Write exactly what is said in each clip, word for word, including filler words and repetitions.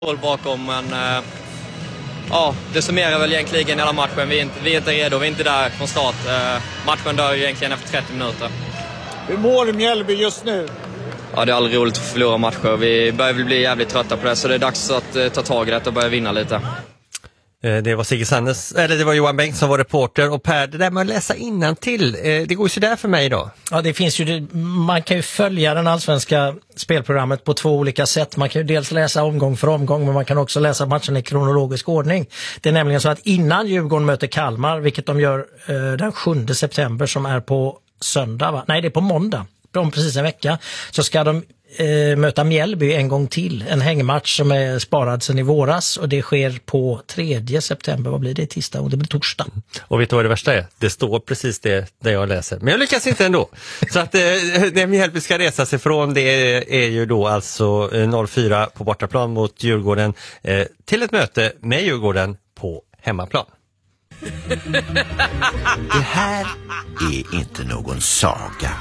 mål bakom, men eh, ja, det summerar väl egentligen hela matchen. Vi är inte, vi är inte redo, vi är inte där från start. Eh, matchen dör ju egentligen efter trettio minuter. Hur mår Mjällby just nu? Ja, det är aldrig roligt att förlora matcher. Vi börjar väl bli jävligt trötta på det, så det är dags att eh, ta tag i det och börja vinna lite. Det var Sigge Sanders, eller det var Johan Bengt som var reporter. Och Per, det där med att läsa innantill, det går ju så där för mig då. Ja, det finns ju, man kan ju följa den allsvenska spelprogrammet på två olika sätt. Man kan ju dels läsa omgång för omgång, men man kan också läsa matchen i kronologisk ordning. Det är nämligen så att innan Djurgården möter Kalmar, vilket de gör eh, den sjunde september, som är på söndag, va? Nej, det är på måndag, om precis en vecka, så ska de eh, möta Mjällby en gång till. En hängmatch som är sparad sedan i våras, och det sker på tredje september. Vad blir det? Tisdag, och det blir torsdag. Och vet du vad det värsta är? Det står precis det där jag läser. Men jag lyckas inte ändå. Så att eh, när Mjällby ska resa sig från, det är ju då alltså eh, noll fyra på bortaplan mot Djurgården eh, till ett möte med Djurgården på hemmaplan. Det här är inte någon saga.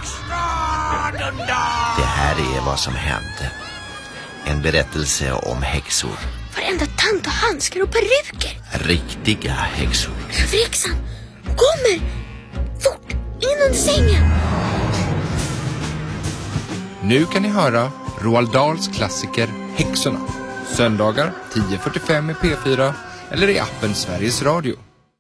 Det här är vad som hände. En berättelse om häxor. Varenda tant och handskar och peruker. Riktiga häxor. Rövrexan kommer! Fort! In under sängen! Nu kan ni höra Roald Dahls klassiker Häxorna. Söndagar tio fyrtiofem i P fyra eller i appen Sveriges Radio.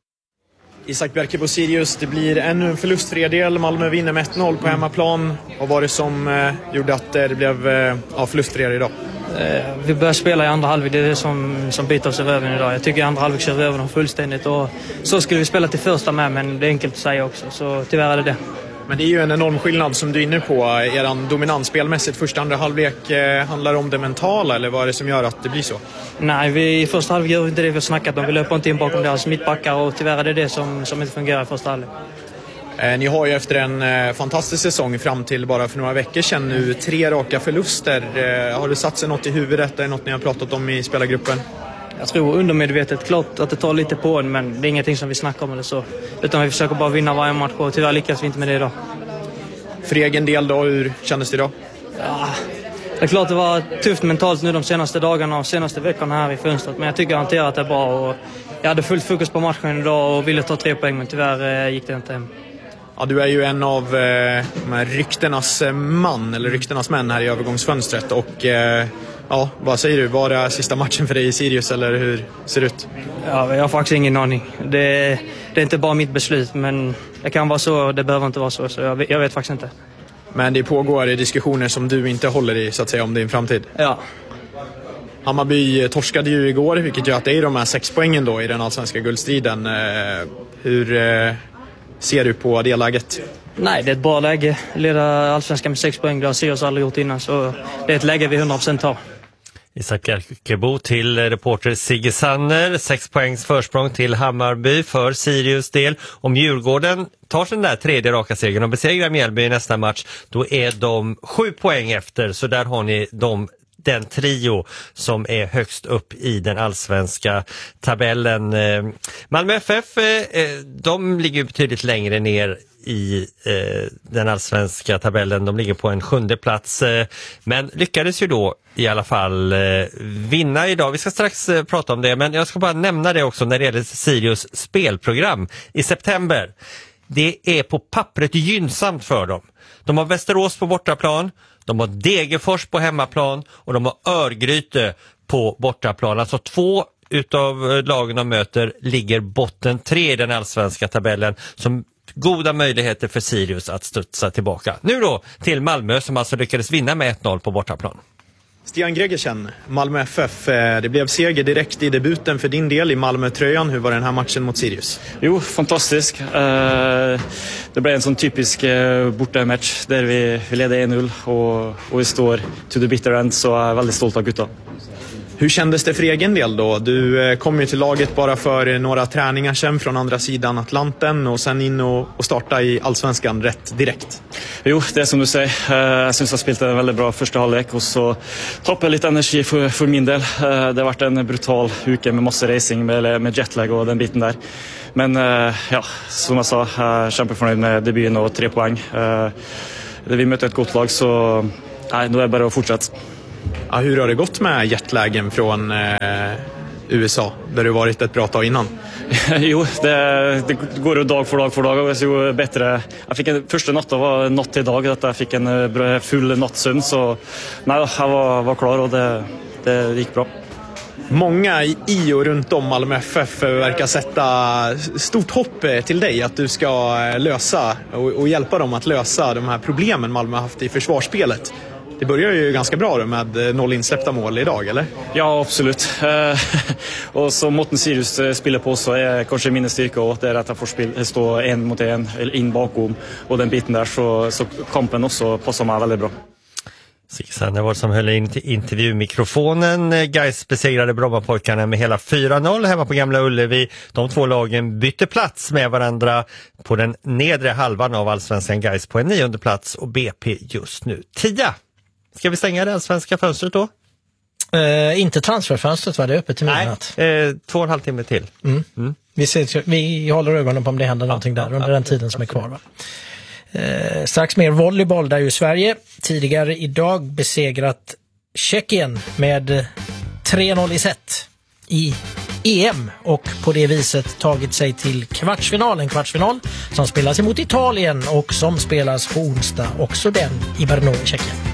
Isak Bjerke på Sirius, det blir ännu en förlust för er del. Malmö vinner med ett noll på hemmaplan. Vad var det som eh, gjorde att eh, det blev eh, ja, förlust för er idag? Eh, vi börjar spela i andra halvlek, det är det som, som biter oss över över idag. Jag tycker i andra halvlek kör vi över dem fullständigt, och så skulle vi spela till första med, men det är enkelt att säga också, så tyvärr är det det. Men det är ju en enorm skillnad som du är inne på. Eran dominans spelmässigt första andra halvlek, eh, handlar om det mentala, eller vad är det som gör att det blir så? Nej, vi, i första halvlek gör inte det vi har snackat om. Vi löper inte in bakom deras mittbackar, och tyvärr är det det som, som inte fungerar i första halvlek. Eh, ni har ju efter en eh, fantastisk säsong fram till bara för några veckor sedan nu tre raka förluster. Eh, har det satt sig något i huvudet? Det är något ni har pratat om i spelargruppen? Jag tror undermedvetet, klart att det tar lite på en, men det är ingenting som vi snackar om eller så. Utan vi försöker bara vinna varje match, och tyvärr lyckas vi inte med det idag. För egen del då, hur kändes det idag? Ja, det är klart det var tufft mentalt nu de senaste dagarna och senaste veckorna här i fönstret. Men jag tycker jag hanterat det bra, och jag hade fullt fokus på matchen idag och ville ta tre poäng, men tyvärr gick det inte hem. Ja, du är ju en av eh, de här ryktenas man, eller ryktenas män här i övergångsfönstret. Och eh, ja, vad säger du? Var det sista matchen för dig i Sirius, eller hur ser det ut? Ja, jag har faktiskt ingen aning. Det, det är inte bara mitt beslut, men det kan vara så, det behöver inte vara så. Så jag, jag vet faktiskt inte. Men det pågår diskussioner som du inte håller i, så att säga, om din framtid? Ja. Hammarby torskade ju igår, vilket gör att det är de här sex poängen då i den allsvenska guldstriden. Eh, hur eh, ser du på det läget? Nej, det är ett bra läge. Leda allsvenskan med sex poäng, det har Sirius aldrig gjort innan. Så det är ett läge vi hundra procent tar. Isak Bjerkebo till reporter Sigge Sanner. Sex poängs försprång till Hammarby för Sirius del. Om Djurgården tar sig den där tredje raka segern och besegrar Mjällby i nästa match, då är de sju poäng efter. Så där har ni de, den trio som är högst upp i den allsvenska tabellen. Malmö F F, de ligger betydligt längre ner i eh, den allsvenska tabellen. De ligger på en sjunde plats, eh, men lyckades ju då i alla fall eh, vinna idag. Vi ska strax eh, prata om det, men jag ska bara nämna det också när det gäller Sirius spelprogram i september. Det är på pappret gynnsamt för dem. De har Västerås på bortaplan, de har Degerfors på hemmaplan, och de har Örgryte på bortaplan. Alltså två utav lagen de möter ligger botten tre i den allsvenska tabellen, som goda möjligheter för Sirius att studsa tillbaka. Nu då till Malmö, som alltså lyckades vinna med ett noll på bortaplan. Stian Gregersen, Malmö F F. Det blev seger direkt i debuten för din del i Malmö-tröjan. Hur var den här matchen mot Sirius? Jo, fantastisk. Det blev en sån typisk bortamatch där vi ledde en noll och, och vi står to the bitter end, så jag är väldigt stolt av gutta. Hur kändes det för egen del då? Du kom ju till laget bara för några träningar sedan från andra sidan Atlanten, och sen in och, och starta i allsvenskan rätt direkt. Jo, det är som du säger. Jag syns jag spelat en väldigt bra första halvlek, och så tappade jag lite energi för, för min del. Det har varit en brutal uke med massa racing med, med jetlag och den biten där. Men ja, som jag sa, jag är kämpeförnöjd med debuten och tre poäng. Vi möter ett gott lag, så nej, nu är det bara att fortsätta. Ja, hur har det gått med jetlagen från eh, U S A, där du varit ett bra tag innan? Jo, det, det går jo dag for dag for dag, og det er jo bedre. Jeg fikk en, første natta var natt til dag, at jeg fikk en bra, full nattsøvn, så nei, jeg var, var klar, och det, det gick bra. Många i och runt om Malmö F F verkar sätta stort hopp till dig att du ska lösa och, och hjälpa dem att lösa de här problemen Malmö har haft i försvarsspelet. Det börjar ju ganska bra då med noll insläppta mål idag, eller? Ja, absolut. Och så måten Sirius spiller på så är kanske min styrka, och det är att jag får spela, stå en mot en eller in bakom, och den biten där, så, så kampen också passar mig väldigt bra. Sigge var som höll in till intervjumikrofonen. Gais besegrade Brommapojkarna med hela fyra noll hemma på Gamla Ullevi. De två lagen bytte plats med varandra på den nedre halvan av Allsvenskan. Gais på en nionde plats och B P just nu tia. Ska vi stänga det allsvenska fönstret då? Uh, inte transferfönstret, var det öppet till midnatt? Nej, eh, två och en halv timme till. Mm. Mm. Vi, ser, vi håller ögonen på om det händer någonting där under den tiden som är kvar, va? Eh, strax mer volleyboll, där ju Sverige tidigare idag besegrat Tjeckien med tre noll i set i E M och på det viset tagit sig till kvartsfinalen. Kvartsfinal som spelas emot Italien och som spelas på onsdag, också den i Brno i Tjeckien.